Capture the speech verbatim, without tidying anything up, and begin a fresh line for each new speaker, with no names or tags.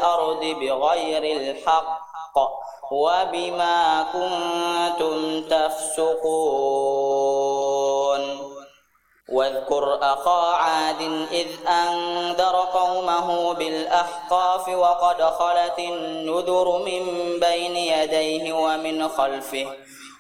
الأرض بغير الحق وبما كنتم تفسقون واذكر أخا عاد إذ أنذر قومه بالأحقاف وقد خلت النذر من بين يديه ومن خلفه